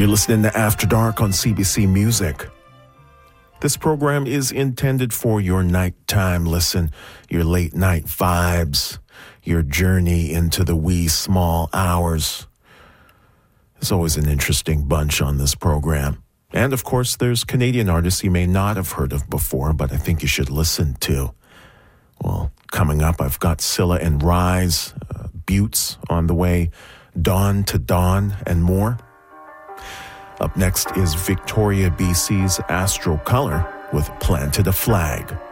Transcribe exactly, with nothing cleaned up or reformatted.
You're listening to After Dark on C B C Music. This program is intended for your nighttime listen, your late night vibes, your journey into the wee small hours. There's always an interesting bunch on this program. And of course, there's Canadian artists you may not have heard of before, but I think you should listen to. Well, coming up, I've got Scylla and Rise, uh, Buttes on the way, Dawn to Dawn, and more. Up next is Victoria, B C's Astro Color with Planted a Flag.